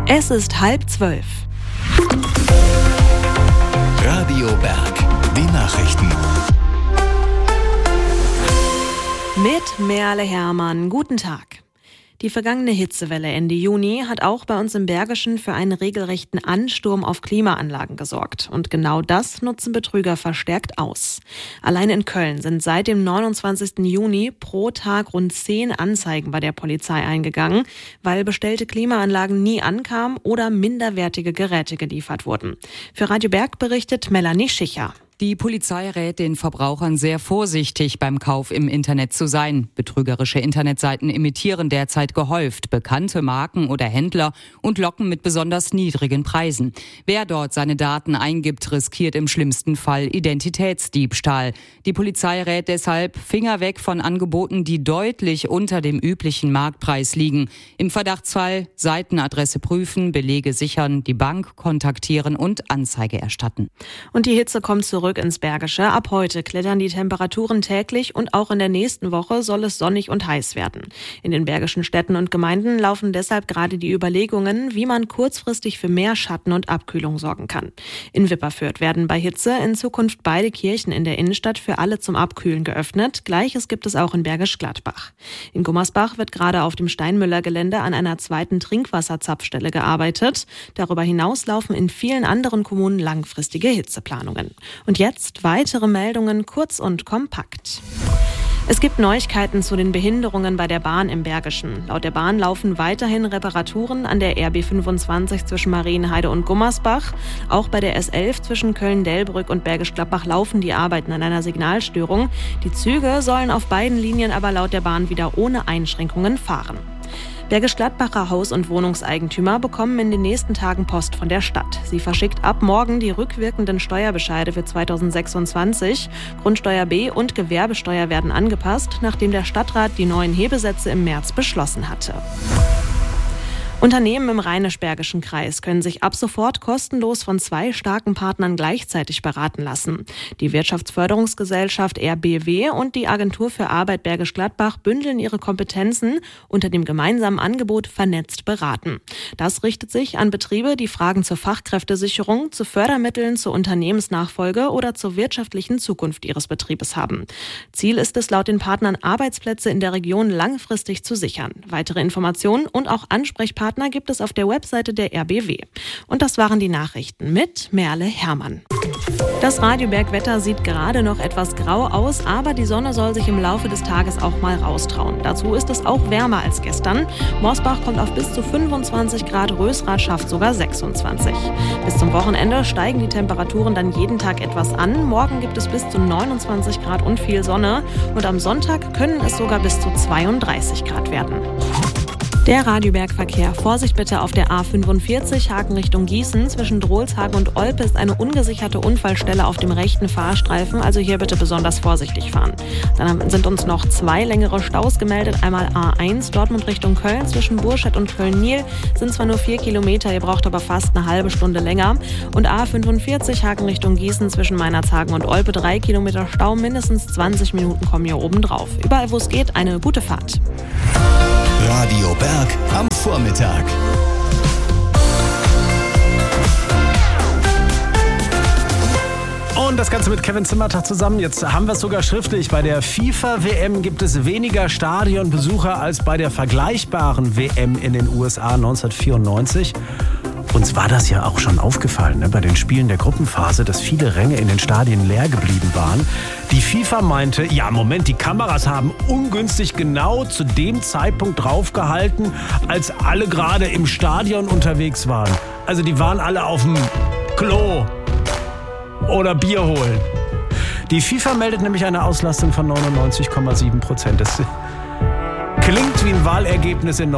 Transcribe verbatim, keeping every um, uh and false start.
Es ist halb zwölf. Radio Berg, die Nachrichten. Mit Merle Hermann. Guten Tag. Die vergangene Hitzewelle Ende Juni hat auch bei uns im Bergischen für einen regelrechten Ansturm auf Klimaanlagen gesorgt. Und genau das nutzen Betrüger verstärkt aus. Allein in Köln sind seit dem neunundzwanzigsten Juni pro Tag rund zehn Anzeigen bei der Polizei eingegangen, weil bestellte Klimaanlagen nie ankamen oder minderwertige Geräte geliefert wurden. Für Radio Berg berichtet Melanie Schicher. Die Polizei rät den Verbrauchern sehr vorsichtig beim Kauf im Internet zu sein. Betrügerische Internetseiten imitieren derzeit gehäuft bekannte Marken oder Händler und locken mit besonders niedrigen Preisen. Wer dort seine Daten eingibt, riskiert im schlimmsten Fall Identitätsdiebstahl. Die Polizei rät deshalb Finger weg von Angeboten, die deutlich unter dem üblichen Marktpreis liegen. Im Verdachtsfall Seitenadresse prüfen, Belege sichern, die Bank kontaktieren und Anzeige erstatten. Und die Hitze kommt zurück ins Bergische. Ab heute klettern die Temperaturen täglich und auch in der nächsten Woche soll es sonnig und heiß werden. In den bergischen Städten und Gemeinden laufen deshalb gerade die Überlegungen, wie man kurzfristig für mehr Schatten und Abkühlung sorgen kann. In Wipperfürth werden bei Hitze in Zukunft beide Kirchen in der Innenstadt für alle zum Abkühlen geöffnet. Gleiches gibt es auch in Bergisch Gladbach. In Gummersbach wird gerade auf dem Steinmüller-Gelände an einer zweiten Trinkwasserzapfstelle gearbeitet. Darüber hinaus laufen in vielen anderen Kommunen langfristige Hitzeplanungen. Und jetzt weitere Meldungen kurz und kompakt. Es gibt Neuigkeiten zu den Behinderungen bei der Bahn im Bergischen. Laut der Bahn laufen weiterhin Reparaturen an der R B fünfundzwanzig zwischen Marienheide und Gummersbach. Auch bei der S elf zwischen Köln-Delbrück und Bergisch Gladbach laufen die Arbeiten an einer Signalstörung. Die Züge sollen auf beiden Linien aber laut der Bahn wieder ohne Einschränkungen fahren. Bergisch Gladbacher Haus- und Wohnungseigentümer bekommen in den nächsten Tagen Post von der Stadt. Sie verschickt ab morgen die rückwirkenden Steuerbescheide für zweitausendsechsundzwanzig. Grundsteuer B und Gewerbesteuer werden angepasst, nachdem der Stadtrat die neuen Hebesätze im März beschlossen hatte. Unternehmen im Rheinisch-Bergischen Kreis können sich ab sofort kostenlos von zwei starken Partnern gleichzeitig beraten lassen. Die Wirtschaftsförderungsgesellschaft R B W und die Agentur für Arbeit Bergisch Gladbach bündeln ihre Kompetenzen unter dem gemeinsamen Angebot Vernetzt beraten. Das richtet sich an Betriebe, die Fragen zur Fachkräftesicherung, zu Fördermitteln, zur Unternehmensnachfolge oder zur wirtschaftlichen Zukunft ihres Betriebes haben. Ziel ist es laut den Partnern, Arbeitsplätze in der Region langfristig zu sichern. Weitere Informationen und auch Ansprechpartner gibt es auf der Webseite der R B W. Und das waren die Nachrichten mit Merle Hermann. Das Radio Berg Wetter sieht gerade noch etwas grau aus, aber die Sonne soll sich im Laufe des Tages auch mal raustrauen. Dazu ist es auch wärmer als gestern. Morsbach kommt auf bis zu fünfundzwanzig Grad, Rösrath schafft sogar sechsundzwanzig. Bis zum Wochenende steigen die Temperaturen dann jeden Tag etwas an. Morgen gibt es bis zu neunundzwanzig Grad und viel Sonne. Und am Sonntag können es sogar bis zu zweiunddreißig Grad werden. Der Radioberg-Verkehr. Vorsicht bitte auf der A fünfundvierzig, Haken Richtung Gießen. Zwischen Drolshagen und Olpe ist eine ungesicherte Unfallstelle auf dem rechten Fahrstreifen. Also hier bitte besonders vorsichtig fahren. Dann sind uns noch zwei längere Staus gemeldet. Einmal A eins, Dortmund Richtung Köln. Zwischen Burscheid und Köln-Niel sind zwar nur vier Kilometer, ihr braucht aber fast eine halbe Stunde länger. Und A fünfundvierzig, Haken Richtung Gießen. Zwischen Meinerzhagen und Olpe drei Kilometer Stau. Mindestens zwanzig Minuten kommen hier oben drauf. Überall, wo es geht, eine gute Fahrt. Radio Berg am Vormittag. Und das Ganze mit Kevin Zimmertag zusammen. Jetzt haben wir es sogar schriftlich. Bei der FIFA-W M gibt es weniger Stadionbesucher als bei der vergleichbaren W M in den U S A neunzehnhundertvierundneunzig. Uns war das ja auch schon aufgefallen, ne, bei den Spielen der Gruppenphase, dass viele Ränge in den Stadien leer geblieben waren. Die FIFA meinte, ja Moment, die Kameras haben ungünstig genau zu dem Zeitpunkt draufgehalten, als alle gerade im Stadion unterwegs waren. Also die waren alle auf dem Klo oder Bier holen. Die FIFA meldet nämlich eine Auslastung von neunundneunzig Komma sieben Prozent. Das klingt wie ein Wahlergebnis in